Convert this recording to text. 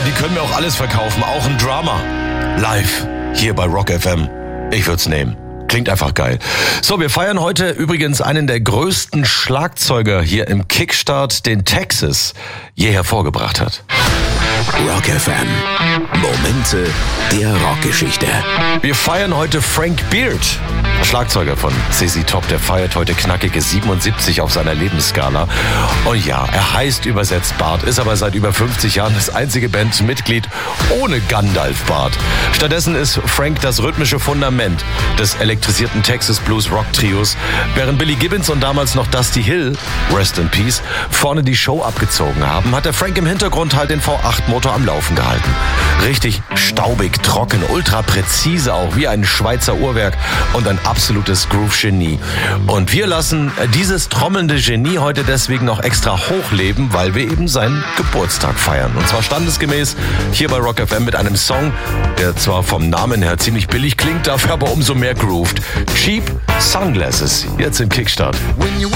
die können mir auch alles verkaufen, auch ein Drama. Live, hier bei Rock FM. Ich würde es nehmen. Klingt einfach geil. So, wir feiern heute übrigens einen der größten Schlagzeuger hier im Kickstart, den Texas je hervorgebracht hat. Rock FM. Momente der Rockgeschichte. Wir feiern heute Frank Beard, Schlagzeuger von ZZ Top. Der feiert heute knackige 77 auf seiner Lebensskala. Und ja, er heißt übersetzt Bart, ist aber seit über 50 Jahren das einzige Bandmitglied ohne Gandalf-Bart. Stattdessen ist Frank das rhythmische Fundament des elektrisierten Texas Blues Rock Trios, während Billy Gibbons und damals noch Dusty Hill, Rest in Peace, vorne die Show abgezogen haben, hat der Frank im Hintergrund halt den V8-Motor am Laufen gehalten. Richtig staubig, trocken, ultra präzise auch, wie ein Schweizer Uhrwerk und ein absolutes Groove-Genie. Und wir lassen dieses trommelnde Genie heute deswegen noch extra hochleben, weil wir eben seinen Geburtstag feiern. Und zwar standesgemäß hier bei Rock FM mit einem Song, der zwar vom Namen her ziemlich billig klingt, dafür aber umso mehr grooved. Cheap Sunglasses, jetzt im Kickstart. When you